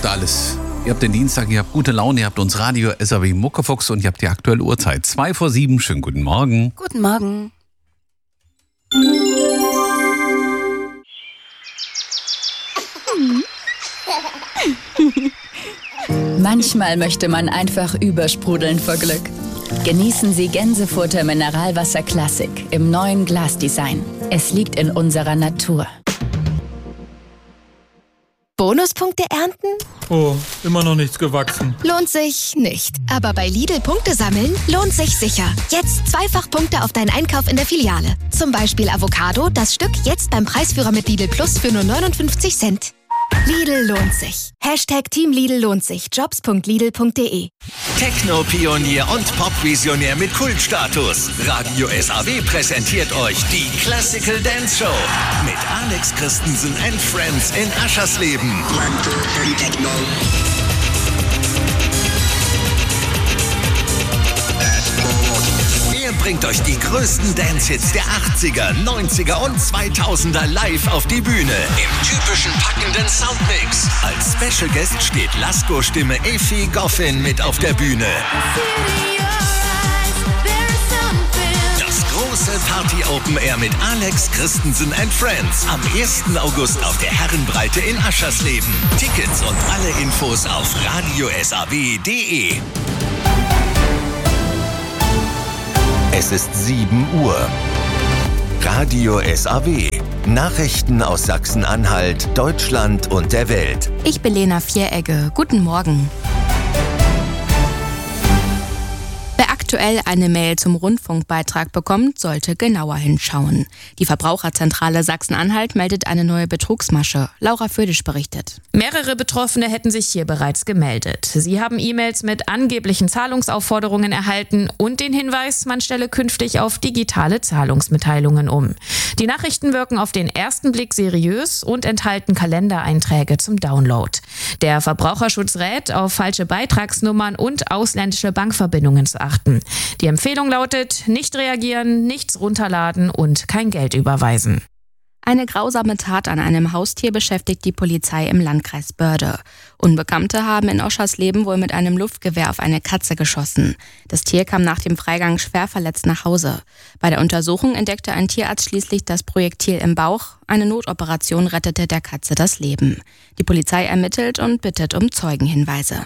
habt alles. Ihr habt den Dienstag, ihr habt gute Laune, ihr habt uns Radio SAW Muckefuchs und ihr habt die aktuelle Uhrzeit. 6:02. Schönen guten Morgen. Guten Morgen. Manchmal möchte man einfach übersprudeln vor Glück. Genießen Sie Gänsefurter Mineralwasser Classic im neuen Glasdesign. Es liegt in unserer Natur. Bonuspunkte ernten? Oh, immer noch nichts gewachsen. Lohnt sich nicht. Aber bei Lidl Punkte sammeln lohnt sich sicher. Jetzt zweifach Punkte auf deinen Einkauf in der Filiale. Zum Beispiel Avocado, das Stück jetzt beim Preisführer mit Lidl Plus für nur 59 Cent. Lidl lohnt sich. Team Lidl lohnt sich. Jobs.lidl.de. Techno-Pionier und Pop-Visionär mit Kultstatus. Radio SAW präsentiert euch die Classical Dance Show mit Alex Christensen and Friends in Aschersleben. Er bringt euch die größten Dance-Hits der 80er, 90er und 2000er live auf die Bühne. Im typischen packenden Soundmix. Als Special Guest steht Lasko-Stimme Effi Goffin mit auf der Bühne. Das große Party-Open Air mit Alex Christensen and Friends. Am 1. August auf der Herrenbreite in Aschersleben. Tickets und alle Infos auf radiosaw.de. Es ist 7 Uhr. Radio SAW. Nachrichten aus Sachsen-Anhalt, Deutschland und der Welt. Ich bin Lena Vieregge. Guten Morgen. Wer aktuell eine Mail zum Rundfunkbeitrag bekommt, sollte genauer hinschauen. Die Verbraucherzentrale Sachsen-Anhalt meldet eine neue Betrugsmasche. Laura Födisch berichtet. Mehrere Betroffene hätten sich hier bereits gemeldet. Sie haben E-Mails mit angeblichen Zahlungsaufforderungen erhalten und den Hinweis, man stelle künftig auf digitale Zahlungsmitteilungen um. Die Nachrichten wirken auf den ersten Blick seriös und enthalten Kalendereinträge zum Download. Der Verbraucherschutz rät, auf falsche Beitragsnummern und ausländische Bankverbindungen zu achten. Die Empfehlung lautet, nicht reagieren, nichts runterladen und kein Geld überweisen. Eine grausame Tat an einem Haustier beschäftigt die Polizei im Landkreis Börde. Unbekannte haben in Oschersleben wohl mit einem Luftgewehr auf eine Katze geschossen. Das Tier kam nach dem Freigang schwer verletzt nach Hause. Bei der Untersuchung entdeckte ein Tierarzt schließlich das Projektil im Bauch. Eine Notoperation rettete der Katze das Leben. Die Polizei ermittelt und bittet um Zeugenhinweise.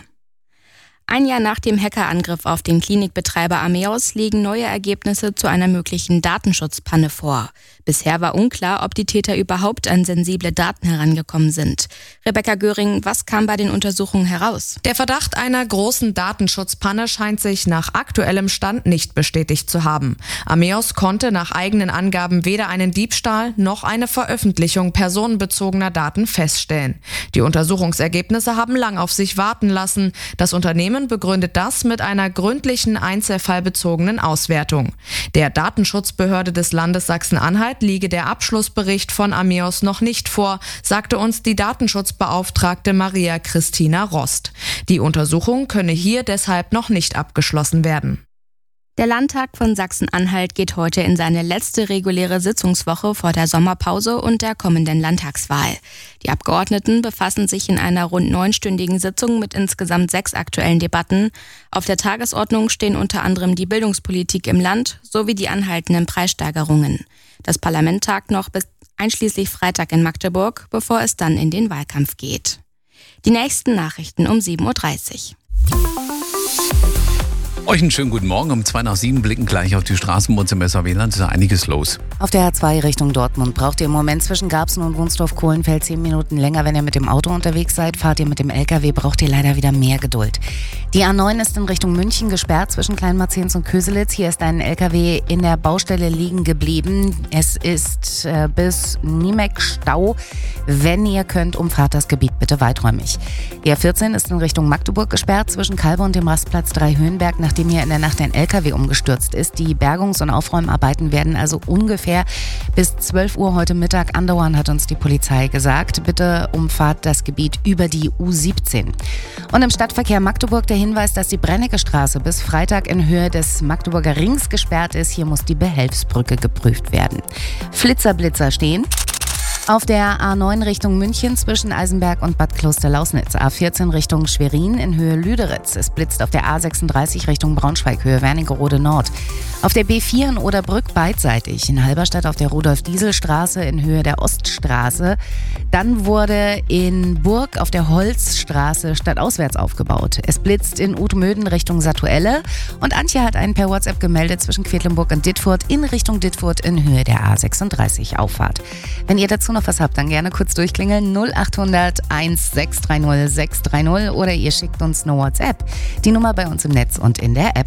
Ein Jahr nach dem Hackerangriff auf den Klinikbetreiber Ameos liegen neue Ergebnisse zu einer möglichen Datenschutzpanne vor. Bisher war unklar, ob die Täter überhaupt an sensible Daten herangekommen sind. Rebecca Göring, was kam bei den Untersuchungen heraus? Der Verdacht einer großen Datenschutzpanne scheint sich nach aktuellem Stand nicht bestätigt zu haben. Ameos konnte nach eigenen Angaben weder einen Diebstahl noch eine Veröffentlichung personenbezogener Daten feststellen. Die Untersuchungsergebnisse haben lang auf sich warten lassen. Das Unternehmen begründet das mit einer gründlichen einzelfallbezogenen Auswertung. Der Datenschutzbehörde des Landes Sachsen-Anhalt liege der Abschlussbericht von Ameos noch nicht vor, sagte uns die Datenschutzbeauftragte Maria Christina Rost. Die Untersuchung könne hier deshalb noch nicht abgeschlossen werden. Der Landtag von Sachsen-Anhalt geht heute in seine letzte reguläre Sitzungswoche vor der Sommerpause und der kommenden Landtagswahl. Die Abgeordneten befassen sich in einer rund 9-stündigen Sitzung mit insgesamt 6 aktuellen Debatten. Auf der Tagesordnung stehen unter anderem die Bildungspolitik im Land sowie die anhaltenden Preissteigerungen. Das Parlament tagt noch bis einschließlich Freitag in Magdeburg, bevor es dann in den Wahlkampf geht. Die nächsten Nachrichten um 7:30 Uhr. Euch einen schönen guten Morgen. Um 6:02 blicken gleich auf die Straßen bei uns im SAW-Land. Ist ja einiges los. Auf der A2 Richtung Dortmund braucht ihr im Moment zwischen Garbsen und Wunsdorf-Kohlenfeld 10 Minuten länger. Wenn ihr mit dem Auto unterwegs seid, fahrt ihr mit dem LKW, braucht ihr leider wieder mehr Geduld. Die A9 ist in Richtung München gesperrt zwischen Kleinmarzens und Köselitz. Hier ist ein LKW in der Baustelle liegen geblieben. Es ist bis Niemek Stau. Wenn ihr könnt, umfahrt das Gebiet bitte weiträumig. Die A14 ist in Richtung Magdeburg gesperrt zwischen Kalbe und dem Rastplatz Dreihöhenberg, nachdem hier in der Nacht ein LKW umgestürzt ist. Die Bergungs- und Aufräumarbeiten werden also ungefähr bis 12 Uhr heute Mittag andauern, hat uns die Polizei gesagt. Bitte umfahrt das Gebiet über die U17. Und im Stadtverkehr Magdeburg der Hinweis, dass die Brennecke Straße bis Freitag in Höhe des Magdeburger Rings gesperrt ist. Hier muss die Behelfsbrücke geprüft werden. Flitzer, Blitzer stehen. Auf der A9 Richtung München zwischen Eisenberg und Bad Kloster-Lausnitz. A14 Richtung Schwerin in Höhe Lüderitz. Es blitzt auf der A36 Richtung Braunschweig, Höhe Wernigerode Nord. Auf der B4 in Oderbrück beidseitig. In Halberstadt auf der Rudolf-Diesel-Straße in Höhe der Oststraße. Dann wurde in Burg auf der Holzstraße stadtauswärts aufgebaut. Es blitzt in Utmöden Richtung Satuelle. Und Antje hat einen per WhatsApp gemeldet zwischen Quedlinburg und Dittfurt in Richtung Dittfurt in Höhe der A36 Auffahrt. Wenn ihr dazu noch was habt, dann gerne kurz durchklingeln 0800 1630 630 oder ihr schickt uns eine WhatsApp. Die Nummer bei uns im Netz und in der App.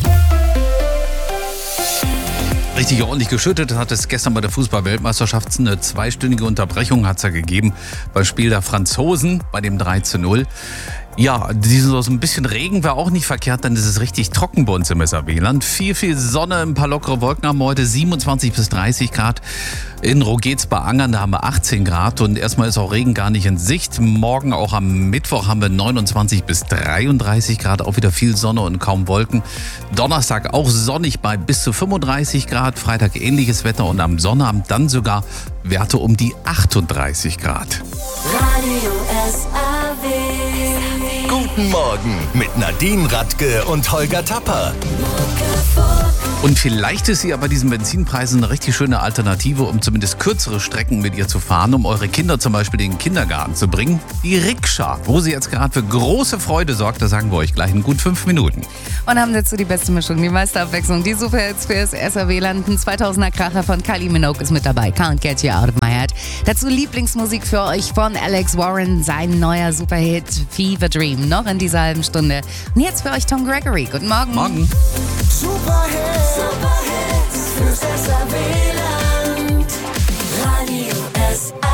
Richtig ordentlich geschüttet hat es gestern bei der Fußball-Weltmeisterschaft. Eine 2-stündige Unterbrechung hat es ja gegeben beim Spiel der Franzosen bei dem 3:0. Ja, so ein bisschen Regen wäre auch nicht verkehrt, dann ist es richtig trocken bei uns im SAW-Land. Viel Sonne, ein paar lockere Wolken haben wir heute, 27 bis 30 Grad. In Rogez bei Angern, da haben wir 18 Grad und erstmal ist auch Regen gar nicht in Sicht. Morgen, auch am Mittwoch, haben wir 29 bis 33 Grad, auch wieder viel Sonne und kaum Wolken. Donnerstag auch sonnig bei bis zu 35 Grad, Freitag ähnliches Wetter und am Sonnabend dann sogar Werte um die 38 Grad. Radio SAW. Guten Morgen mit Nadine Radke und Holger Tapper. Und vielleicht ist sie ja bei diesen Benzinpreisen eine richtig schöne Alternative, um zumindest kürzere Strecken mit ihr zu fahren, um eure Kinder zum Beispiel in den Kindergarten zu bringen. Die Rikscha, wo sie jetzt gerade für große Freude sorgt, da sagen wir euch gleich in gut 5 Minuten. Und haben dazu die beste Mischung, die meiste Abwechslung, die Superhits fürs SAW-Land. Ein 2000er Kracher von Kylie Minogue ist mit dabei, Can't Get You Out of My Head. Dazu Lieblingsmusik für euch von Alex Warren, sein neuer Superhit Fever Dream, noch in dieser halben Stunde. Und jetzt für euch Tom Gregory, guten Morgen. Morgen. Superhits fürs SAW-Land. Radio SAW.